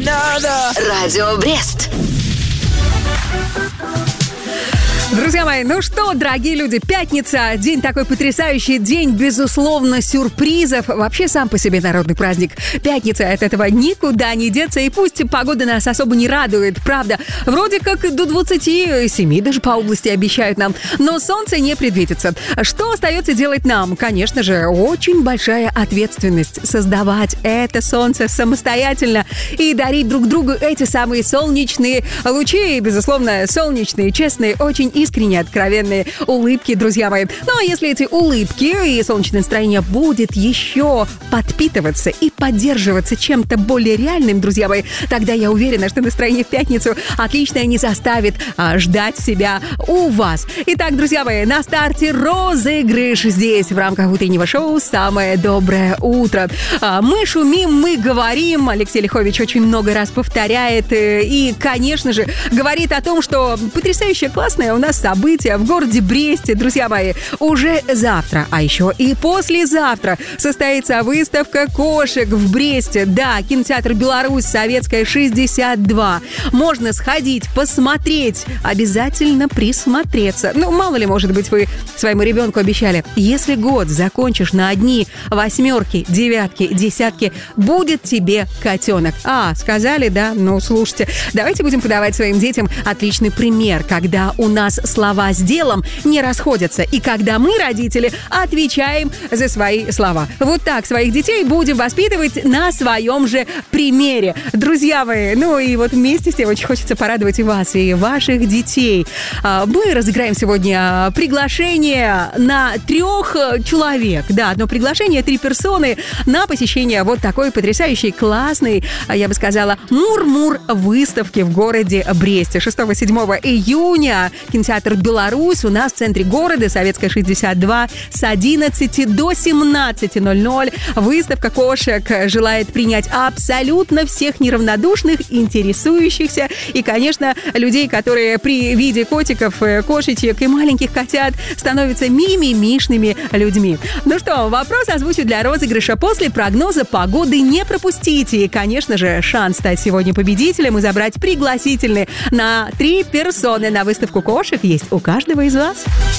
Радио Брест. Друзья мои, ну что, дорогие люди, пятница, день такой потрясающий, день, безусловно, сюрпризов. Вообще сам по себе народный праздник. Пятница, от этого никуда не деться, и пусть погода нас особо не радует, правда. Вроде как до 27 даже по области обещают нам, но солнце не предвидится. Что остается делать нам? Конечно же, очень большая ответственность создавать это солнце самостоятельно и дарить друг другу эти самые солнечные лучи, и, безусловно, солнечные, честные, очень искренне откровенные улыбки, друзья мои. Ну, а если эти улыбки и солнечное настроение будет еще подпитываться и поддерживаться чем-то более реальным, друзья мои, тогда я уверена, что настроение в пятницу отличное не заставит ждать себя у вас. Итак, друзья мои, на старте розыгрыш здесь в рамках утреннего шоу «Самое доброе утро». Мы шумим, мы говорим. Алексей Лихович очень много раз повторяет и, конечно же, говорит о том, что потрясающее, классное у нас события в городе Бресте, друзья мои, уже завтра, а еще и послезавтра состоится выставка кошек в Бресте. Да, кинотеатр «Беларусь», Советская, 62. Можно сходить, посмотреть, обязательно присмотреться. Ну, мало ли, может быть, вы своему ребенку обещали, если год закончишь на одни 8, 9, 10, будет тебе котенок. Сказали, да? Ну, слушайте, давайте будем подавать своим детям отличный пример, когда у нас слова с делом не расходятся, и когда мы, родители, отвечаем за свои слова. Вот так своих детей будем воспитывать на своем же примере. Друзья мои, ну и вот вместе с тем очень хочется порадовать и вас, и ваших детей. Мы разыграем сегодня приглашение на 3 человек. Да, одно приглашение, 3 персоны на посещение вот такой потрясающей, классной, я бы сказала, мур-мур выставки в городе Бресте. 6-7 июня кинотеатр «Беларусь» у нас в центре города, Советская, 62, с 11 до 17:00. Выставка кошек желает принять абсолютно всех неравнодушных, интересующихся и, конечно, людей, которые при виде котиков, кошечек и маленьких котят становятся мимимишными людьми. Ну что, вопрос озвучу для розыгрыша после прогноза погоды. Не пропустите. И, конечно же, шанс стать сегодня победителем и забрать пригласительные на 3 персоны на выставку кошек есть у каждого из вас.